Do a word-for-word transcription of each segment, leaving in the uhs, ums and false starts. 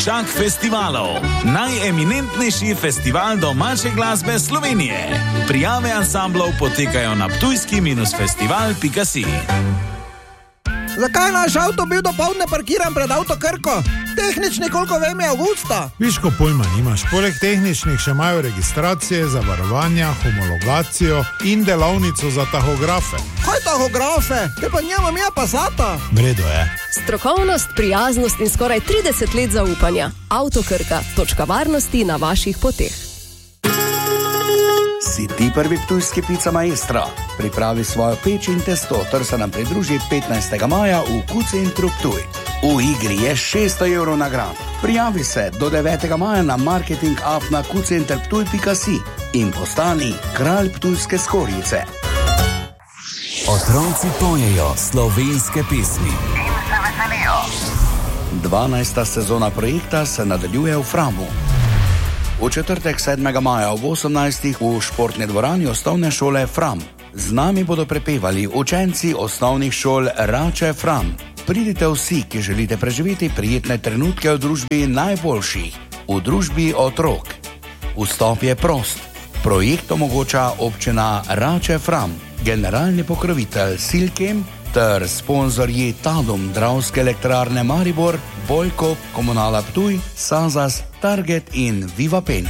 Čak festivalov. Najeminentnejši festival domače glasbe Slovenije. Prijave ansamblov potekajo na ptujski festival pika si. Zakaj je naš avto bil dopoldne parkiran pred avto Krko? Tehnični, koliko vem, je avgusta. Viško pojma nimaš. Poleg tehničnih še imajo registracije, zavarovanja, homologacijo in delavnico za tahografe. Kaj tahografe? Te pa njema mi je Passata. Vredo je. Strokovnost, prijaznost in skoraj trideset let zaupanja. Avto Krka, točka varnosti na vaših poteh. Si ti prvi ptujski pica maestro? Pripravi svojo peč in testo, ter se nam pridruži petnajstega maja v Q-centru Ptuj. V igri je šeststo evrov nagrad. Prijavi se do devetega maja na marketing app na q center ptuj pika si in postani kralj ptujske skorjice. Otroci pojejo slovenske pesmi in se veselijo. dvanajsta sezona projekta se nadaljuje v Framu. V četrtek sedmega maja ob osemnajstih v športni dvorani osnovne šole Fram. Z nami bodo prepevali učenci osnovnih šol Rače Fram. Pridite vsi, ki želite preživeti prijetne trenutke v družbi najboljših, v družbi otrok. Vstop je prost. Projekt omogoča občina Rače Fram, generalni pokrovitelj Silkem ter sponzorji Tadum, Dravske elektrarne Maribor, Bojko, Komunala Ptuj, Sazas, Target in Viva Pen.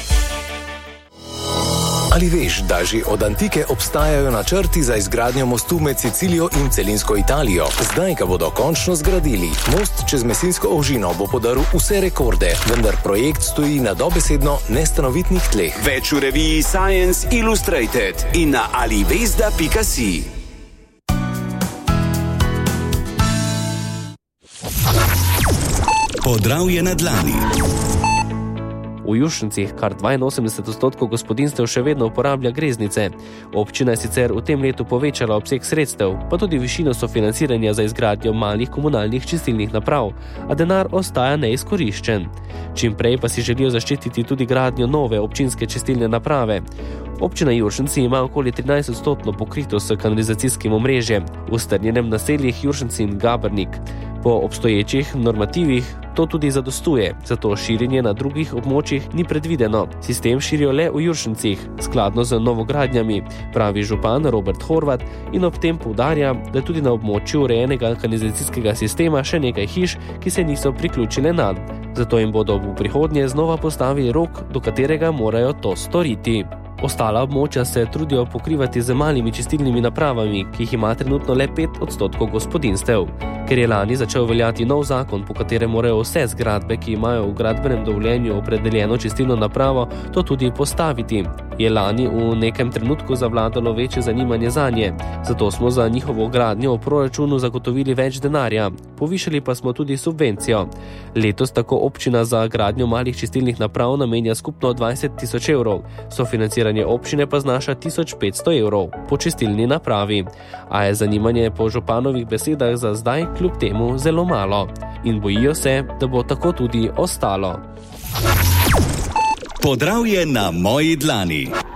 Ali veš, da že od antike obstajajo načrti za izgradnjo mostu med Sicilijo in celinsko Italijo? Zdaj ga bodo končno zgradili. Most čez Mesinsko ožino bo podaril vse rekorde, vendar projekt stoji na dobesedno nestanovitnih tleh. Več v reviji Science Illustrated in na alivesda pika si. Podravje na dlani. V Juršancih kar dvainosemdeset odstotkov gospodinjstev še vedno uporablja greznice. Občina je sicer v tem letu povečala obseg sredstev, pa tudi višino sofinanciranja za izgradnjo malih komunalnih čistilnih naprav, a denar ostaja neizkoriščen. Čim prej pa si želijo zaščititi tudi gradnjo nove občinske čistilne naprave. Občina Juršanci ima okoli trinajst odstotno pokritost s kanalizacijskim omrežjem v strnjenem naseljih Juršanci in Gabernik. Po obstoječih normativih to tudi zadostuje, zato širjenje na drugih območjih ni predvideno. Sistem širijo le v Juršancih, skladno z novogradnjami, pravi župan Robert Horvat in ob tem poudarja, da tudi na območju urejenega kanalizacijskega sistema še nekaj hiš, ki se niso priključile nanj. Zato jim bodo v prihodnje znova postavili rok, do katerega morajo to storiti. Ostala območja se trudijo pokrivati z malimi čistilnimi napravami, ki jih ima trenutno le pet odstotkov gospodinjstev. Ker je lani začel veljati nov zakon, po katerem morajo vse zgradbe, ki imajo v gradbenem dovoljenju opredeljeno čistilno napravo, to tudi postaviti. Je lani v nekem trenutku zavladalo večje zanimanje zanje, zato smo za njihovo gradnjo v proračunu zagotovili več denarja, povišali pa smo tudi subvencijo. Letos tako občina za gradnjo malih čistilnih naprav namenja skupno dvajset tisoč evrov, sofinanciranje občine pa znaša tisoč petsto evrov po čistilni napravi. A je zanimanje po županovih besedah za zdaj kljub temu zelo malo in bojijo se, da bo tako tudi ostalo. Podravje na moji dlani.